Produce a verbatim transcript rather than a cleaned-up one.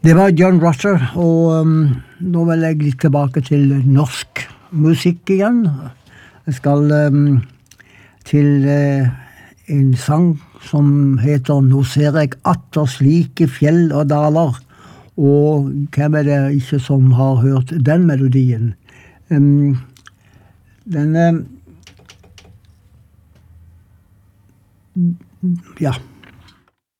Det var John Rutter, og um, nå vil jeg litt tilbake til norsk musikk igjen. Jeg skal um, til uh, en sang som heter «Nå ser jeg atter slike fjell og daler», og hvem er det ikke som har hørt den melodien? Um, den... Uh, ja...